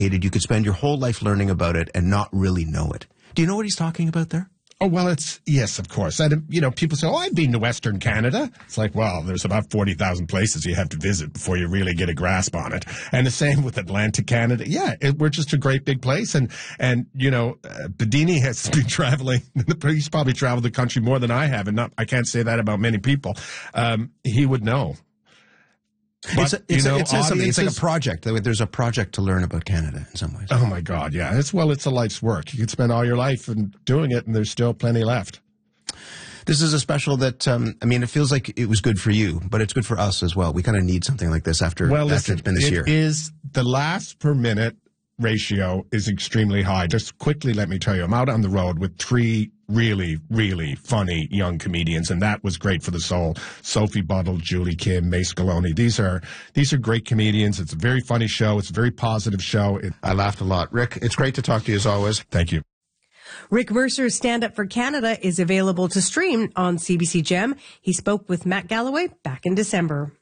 You could spend your whole life learning about it and not really know it. Do you know what he's talking about there? Oh, well, yes, of course. And, people say, I've been to Western Canada. It's like, well, there's about 40,000 places you have to visit before you really get a grasp on it. And the same with Atlantic Canada. Yeah, we're just a great big place. And Bedini has been traveling. He's probably traveled the country more than I have. And I can't say that about many people. He would know. But, it's like a project. There's a project to learn about Canada in some ways. Oh, my God, yeah. It's a life's work. You could spend all your life doing it, and there's still plenty left. This is a special that, it feels like it was good for you, but it's good for us as well. We kind of need something like this after it's been this year. It is the laughs per minute ratio is extremely high. Just quickly, let me tell you, I'm out on the road with 3 really, really funny young comedians, and that was great for the soul. Sophie Buttle, Julie Kim, May Scaloni. These are great comedians. It's a very funny show. It's a very positive show. I laughed a lot. Rick, it's great to talk to you as always. Thank you. Rick Mercer's Stand Up for Canada is available to stream on CBC Gem. He spoke with Matt Galloway back in December.